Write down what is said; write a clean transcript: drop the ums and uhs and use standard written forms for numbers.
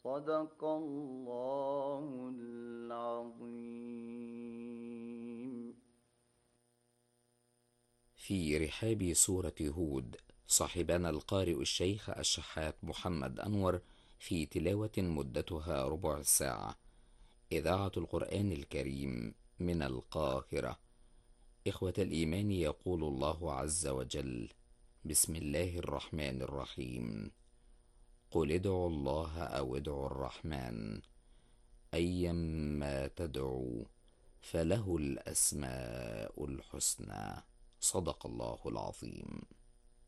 صدق الله العظيم. في رحاب سورة هود صاحبنا القارئ الشيخ الشحات محمد أنور في تلاوة مدتها ربع ساعة. إذاعة القرآن الكريم من القاهرة. إخوة الإيمان، يقول الله عز وجل: بسم الله الرحمن الرحيم. قل ادعوا الله أو ادعوا الرحمن أيما تدعوا فله الأسماء الحسنى. صدق الله العظيم.